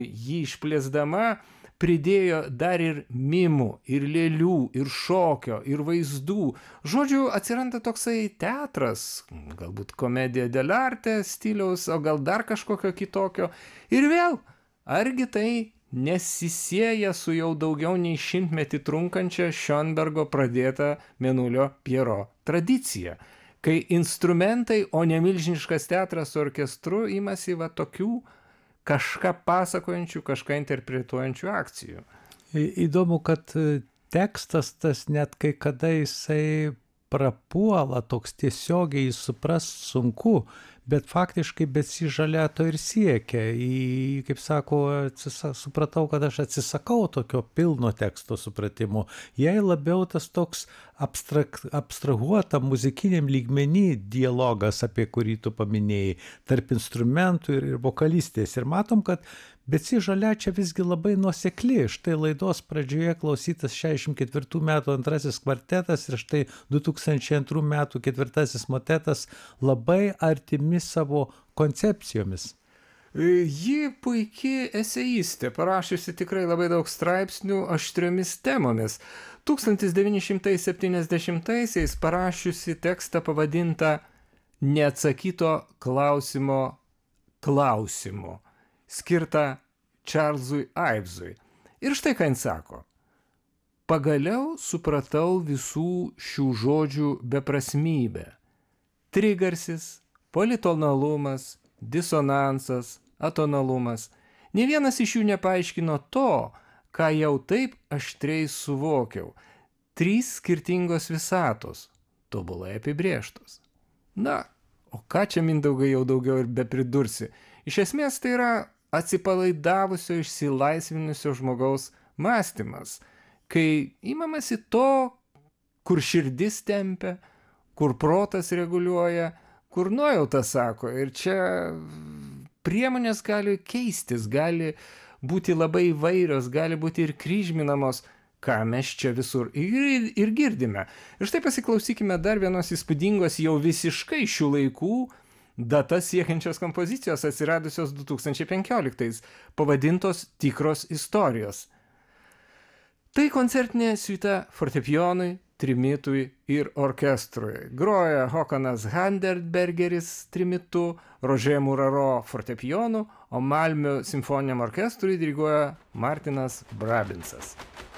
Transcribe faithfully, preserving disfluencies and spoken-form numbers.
jį išplėsdama pridėjo dar ir mimų, ir lėlių, ir šokio, ir vaizdų. Žodžiu, atsiranda toksai teatras, galbūt komedija dell'arte stiliaus, o gal dar kažkokio kitokio. Ir vėl, argi tai nesisieja su jau daugiau nei šimtmetį trunkančia Schönbergo pradėta Mėnulio Pjero tradicija, kai instrumentai, o ne milžiniškas teatras su orkestru imasi va tokių kažką pasakojančių, kažką interpretuojančių akcijų. Įdomu, kad tekstas tas net kai kada jisai prapuola, toks tiesiogiai suprast sunku, bet faktiškai Betsižalė to ir siekia. Į, kaip sako, atsisa, supratau, kad aš atsisakau tokio pilno teksto supratimo. Jei labiau tas toks abstrak, abstrahuota muzikiniam lygmenį dialogas, apie kurį tu paminėjai, tarp instrumentų ir, ir vokalistės. Ir matom, kad Betsižalė čia visgi labai nuosekli. Štai laidos pradžioje klausytas šešiasdešimt ketvirtų metų antrasis kvartetas ir štai du tūkstančiai antrų metų ketvirtasis motetas labai artimi savo koncepcijomis. Ji puikiai eseistė, parašiusi tikrai labai daug straipsnių aštriomis temomis. tūkstantis devyni šimtai septyniasdešimtaisiais parašiusi tekstą pavadintą Neatsakyto klausimo klausimu, skirtą Čarlzui Ivesui. Ir štai ką jin sako. Pagaliau supratau visų šių žodžių beprasmybę. Trigarsis, politonalumas, disonansas, atonalumas. Nė vienas iš jų nepaaiškino to, ką jau taip aštriai suvokiau. Trys skirtingos visatos, tobulai apibrėžtos. Na, o ką čia, Mindaugai, jau daugiau ir bepridursi? Iš esmės tai yra atsipalaidavusio, išsilaisvinusio žmogaus mąstymas, kai imamasi to, kur širdis tempia, kur protas reguliuoja, kur nuojauta sako. Ir čia priemonės gali keistis, gali būti labai įvairios, gali būti ir kryžminamos, ką mes čia visur ir, ir girdime. Ir štai pasiklausykime dar vienos įspūdingos jau visiškai šių laikų datas siekiančios kompozicijos, atsiradusios du tūkstančiai penkioliktais, pavadintos Tikros istorijos. Tai koncertinė siuita fortepijonui, trimitui ir orkestrui. Groja Håkanas Handerbergeris trimitu, Rožė Muraro fortepijonu, o Malmio simfoniniam orkestrui diriguoja Martinas Brabinsas.